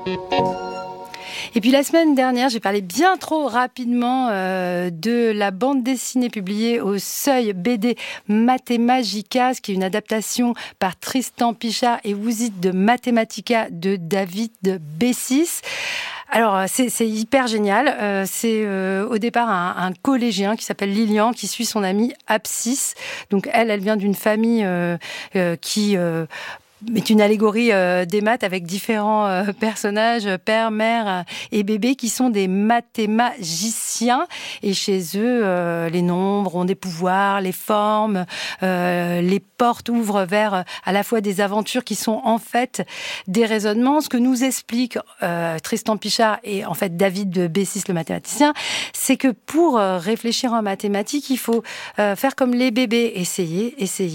Et puis la semaine dernière, j'ai parlé bien trop rapidement de la bande dessinée publiée au Seuil BD Mathemagica, ce qui est une adaptation par Tristan Pichard et Wouzid de Mathematica de David Bessis. Alors, c'est hyper génial. C'est au départ un collégien qui s'appelle Lilian, qui suit son ami Abscisse. Donc, elle vient d'une famille qui est une allégorie des maths avec différents personnages, père, mère et bébé, qui sont des mathémagiciens. Et chez eux, les nombres ont des pouvoirs, les formes, les portes ouvrent vers à la fois des aventures qui sont en fait des raisonnements. Ce que nous explique Tristan Pichard et en fait David Bessis, le mathématicien, c'est que pour réfléchir en mathématiques, il faut faire comme les bébés, essayer.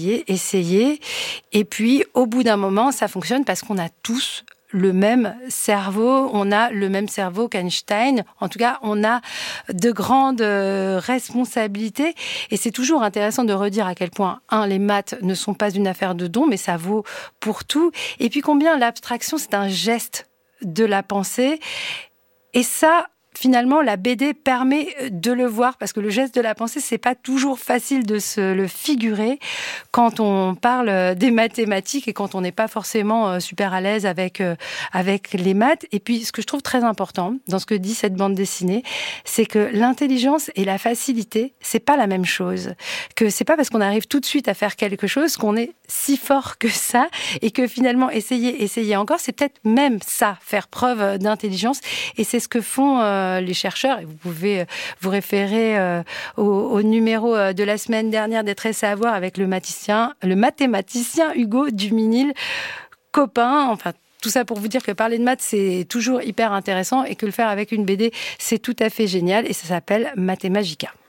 Et puis, au bout d'un moment, ça fonctionne parce qu'on a tous le même cerveau. On a le même cerveau qu'Einstein. En tout cas, on a de grandes responsabilités. Et c'est toujours intéressant de redire à quel point, les maths ne sont pas une affaire de don, mais ça vaut pour tout. Et puis combien l'abstraction, c'est un geste de la pensée. Et ça, finalement, la BD permet de le voir, parce que le geste de la pensée, c'est pas toujours facile de se le figurer quand on parle des mathématiques et quand on n'est pas forcément super à l'aise avec les maths. Et puis, ce que je trouve très important dans ce que dit cette bande dessinée, c'est que l'intelligence et la facilité, c'est pas la même chose. Que c'est pas parce qu'on arrive tout de suite à faire quelque chose qu'on est si fort que ça, et que finalement, essayer encore, c'est peut-être même ça, faire preuve d'intelligence. Et c'est ce que font les chercheurs, et vous pouvez vous référer au numéro de la semaine dernière d'être essai à voir avec le mathématicien Hugo Duminil-Copin. Enfin, tout ça pour vous dire que parler de maths, c'est toujours hyper intéressant et que le faire avec une BD, c'est tout à fait génial, et ça s'appelle Mathemagica.